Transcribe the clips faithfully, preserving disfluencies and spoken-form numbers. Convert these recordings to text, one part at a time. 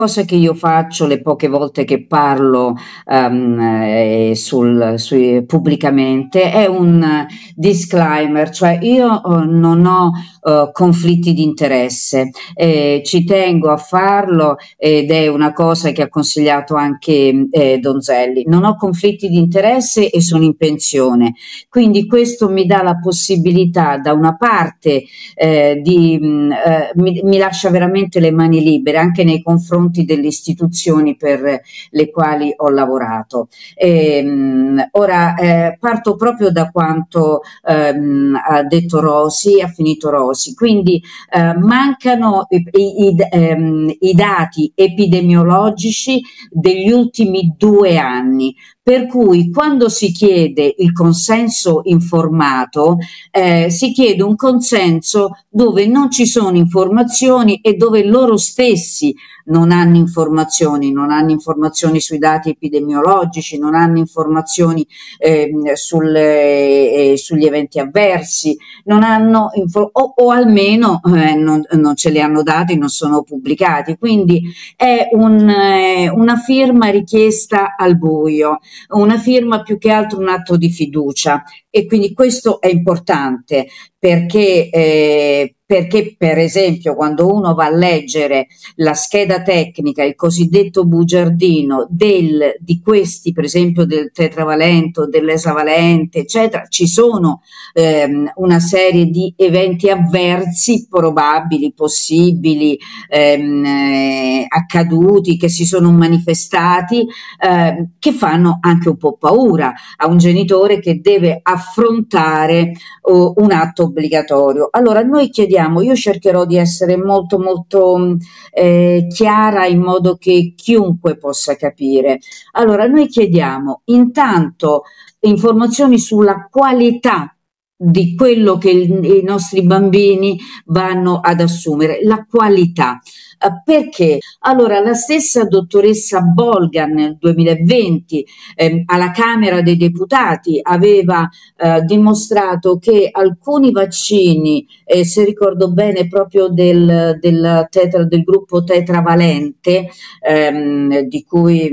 cosa che io faccio le poche volte che parlo um, eh, sul, sui, pubblicamente è un disclaimer, cioè io uh, non ho uh, conflitti di interesse, eh, ci tengo a farlo ed è una cosa che ha consigliato anche eh, Donzelli. Non ho conflitti di interesse e sono in pensione, quindi questo mi dà la possibilità da una parte eh, di, mh, eh, mi, mi lascia veramente le mani libere anche nei confronti delle istituzioni per le quali ho lavorato. E, mh, ora eh, parto proprio da quanto ehm, ha detto Rosi, ha finito Rosi, quindi eh, mancano i, i, ehm, i dati epidemiologici degli ultimi due anni. Per cui quando si chiede il consenso informato, eh, si chiede un consenso dove non ci sono informazioni e dove loro stessi non hanno informazioni, non hanno informazioni sui dati epidemiologici, non hanno informazioni eh, sulle, eh, sugli eventi avversi, non hanno o, o almeno eh, non, non ce li hanno dati, non sono pubblicati. Quindi è un, eh, una firma richiesta al buio, una firma più che altro un atto di fiducia, e quindi questo è importante perché, eh, perché per esempio quando uno va a leggere la scheda tecnica, il cosiddetto bugiardino del, di questi, per esempio del tetravalente, dell'esavalente, eccetera, ci sono ehm, una serie di eventi avversi probabili, possibili, ehm, eh, accaduti, che si sono manifestati, eh, che fanno anche un po' paura a un genitore che deve affrontare oh, un atto obbligatorio. Allora noi chiediamo, io cercherò di essere molto molto eh, chiara in modo che chiunque possa capire. Allora noi chiediamo intanto informazioni sulla qualità di quello che il, i nostri bambini vanno ad assumere, la qualità. Uh, perché? Allora la stessa dottoressa Bolgan nel duemilaventi eh, alla Camera dei Deputati aveva eh, dimostrato che alcuni vaccini, eh, se ricordo bene proprio del, del, tetra, del gruppo tetravalente, ehm, di cui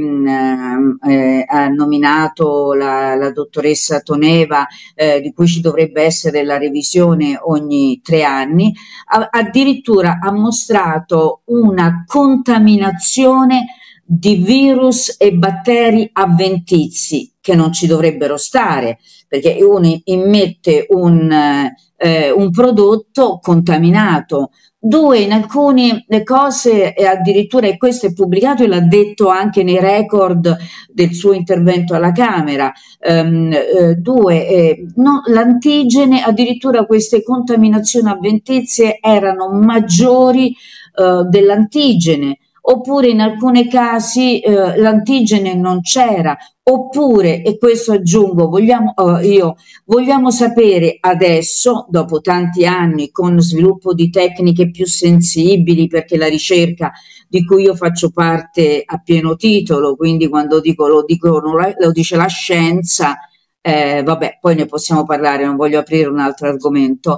mh, eh, ha nominato la, la dottoressa Toneva, eh, di cui ci dovrebbe essere la revisione ogni tre anni, a, addirittura ha mostrato una contaminazione di virus e batteri avventizi che non ci dovrebbero stare, perché uno immette un, eh, un prodotto contaminato. Due, in alcune cose, e addirittura, e questo è pubblicato e l'ha detto anche nei record del suo intervento alla Camera, ehm, eh, due, eh, no, l'antigene, addirittura queste contaminazioni avventizie erano maggiori eh, dell'antigene, oppure in alcuni casi eh, l'antigene non c'era, oppure, e questo aggiungo, vogliamo, uh, io, vogliamo sapere adesso, dopo tanti anni, con sviluppo di tecniche più sensibili, perché la ricerca di cui io faccio parte a pieno titolo, quindi quando dico lo, dico, lo dice la scienza, eh, vabbè, poi ne possiamo parlare, non voglio aprire un altro argomento.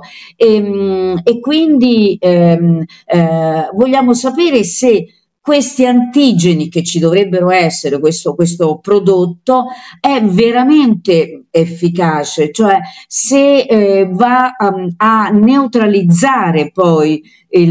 E, e quindi ehm, eh, vogliamo sapere se questi antigeni che ci dovrebbero essere, questo, questo prodotto è veramente efficace, cioè se eh, va um, a neutralizzare poi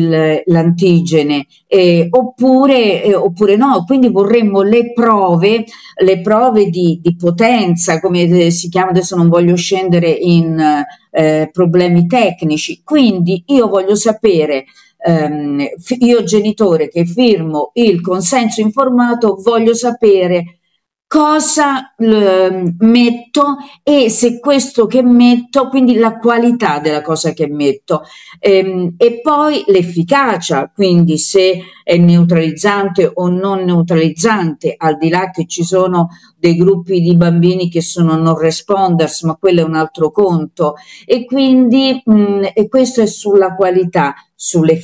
l'antigene eh, oppure, eh, oppure no. Quindi vorremmo le prove, le prove di, di potenza, come si chiama, adesso non voglio scendere in eh, problemi tecnici, quindi io voglio sapere, Um, io genitore che firmo il consenso informato, voglio sapere cosa l, metto e se questo che metto, quindi la qualità della cosa che metto, ehm, e poi l'efficacia, quindi se è neutralizzante o non neutralizzante, al di là che ci sono dei gruppi di bambini che sono non responders, ma quello è un altro conto, e quindi mh, e questo è sulla qualità,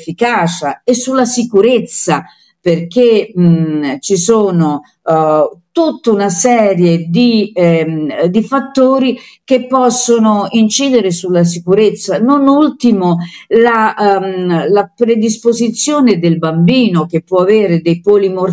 sull'efficacia e sulla sicurezza, perché mh, ci sono uh, tutta una serie di, ehm, di fattori che possono incidere sulla sicurezza, non ultimo la, um, la predisposizione del bambino che può avere dei polimorfismi